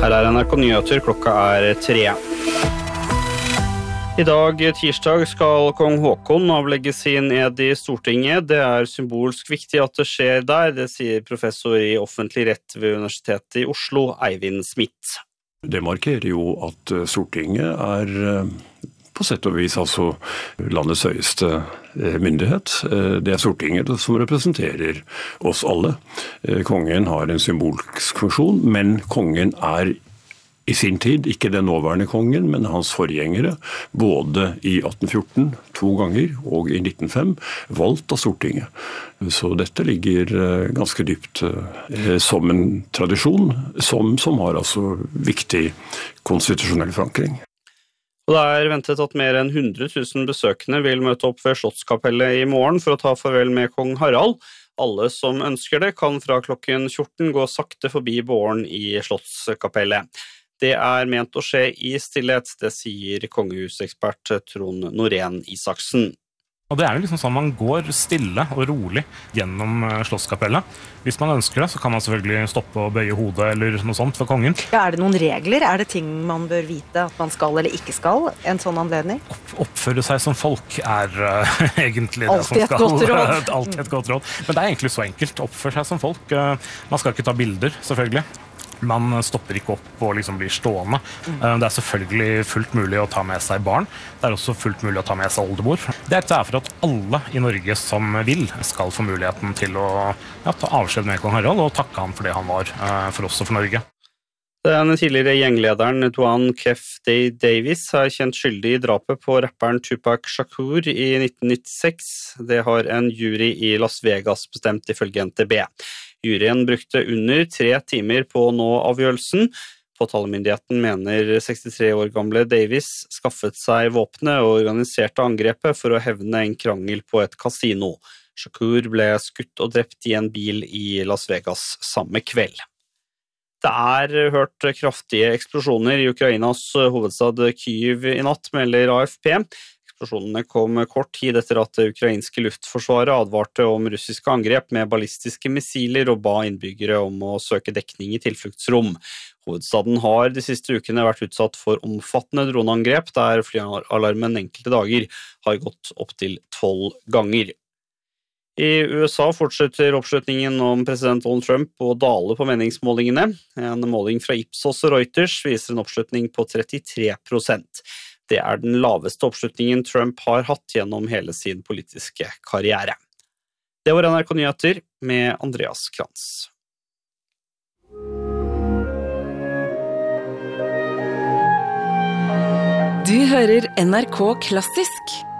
Her NRK Nyheter, klokka 3. I dag, tirsdag, skal kong Håkon avlegge sin ed i Stortinget. Det symbolsk viktig at det skjer der, det sier professor i offentlig rett ved Universitetet i Oslo, Eivind Smith. Det markerer jo at Stortinget på sett og vis altså landets høyeste myndighet. Det Stortinget som representerer oss alle. Kongen har en symbolsk funksjon, men kongen i sin tid, ikke den nåværende kongen, men hans forgjengere, både i 1814 2 ganger og i 1905, valgt av Stortinget. Så dette ligger ganske dypt som en tradisjon, som har altså viktig konstitusjonell forankring. Og det ventet at mer enn 100 000 besøkende vil møte opp ved Slottskapellet i morgen for å ta farvel med kong Harald. Alle som ønsker det kan fra klokken 14 gå sakte forbi båren i Slottskapellet. Det ment å skje i stillhet, det sier kongehusekspert Trond Norén Isaksen. Og det jo liksom sånn man går stille og rolig gjennom Slottskapellet. Hvis man ønsker det, så kan man selvfølgelig stoppe og bøye hodet eller noe sånt for kongen. Ja, det noen regler? Det ting man bør vite at man skal eller ikke skal en sånn anledning? Oppføre seg som folk egentlig det alltid som skal. Alltid et godt råd. Men det egentlig så enkelt. Oppføre seg som folk. Man skal ikke ta bilder, selvfølgelig. Man stopper ikke opp og liksom blir stående. Det selvfølgelig fullt mulig å ta med seg barn. Det også fullt mulig å ta med seg oldemor. Det for at alle i Norge som vil skal få muligheten til å ta avskjed med kong Harald og takke han for det han var for oss og for Norge. Den tidligere gjenglederen Duane Keffe Davis kjent skyldig i drapet på rapperen Tupac Shakur i 1996. Det har en jury i Las Vegas bestemt ifølge NTB. Juryen brukte under 3 timer på å nå avgjørelsen. Påtalemyndigheten mener 63 år gamle Davis skaffet seg våpnet og organiserte angrepet for å hevne en krangel på et kasino. Shakur ble skutt og drept i en bil i Las Vegas samme kveld. Det hørt kraftige eksplosjoner i Ukrainas hovedstad Kyiv i natt, melder AFP. Eksplosjonene kom kort tid etter at det ukrainske luftforsvaret advarte om russiske angrep med ballistiske missiler og ba innbyggere om å søke dekning i tilfluktsrom. Hovedstaden har de siste ukene vært utsatt for omfattende droneangrep, der flyalarmen enkelte dager har gått opp til 12 ganger. I USA fortsetter oppslutningen om president Donald Trump å dale på meningsmålingene. En måling fra Ipsos og Reuters viser en oppslutning på 33%. Det den laveste oppslutningen Trump har hatt gjennom hele sin politiske karriere. Det var NRK Nyheter med Andreas Krantz. Du hører NRK Klassisk